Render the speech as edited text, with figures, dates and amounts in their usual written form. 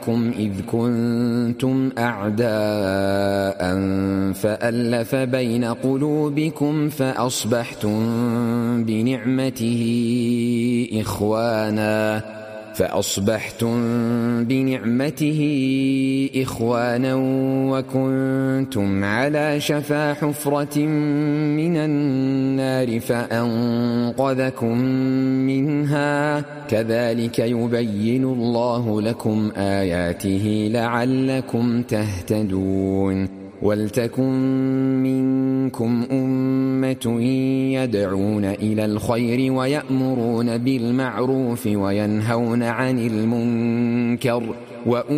معكم إذ كنتم أعداء فألف بين قلوبكم فأصبحتم بنعمته إخوانا وكنتم على شفا حفرة من النار فأنقذكم منها كذلك يبين الله لكم آياته لعلكم تهتدون ولتكن منكم أمة يدعون إلى الخير ويأمرون بالمعروف وينهون عن المنكر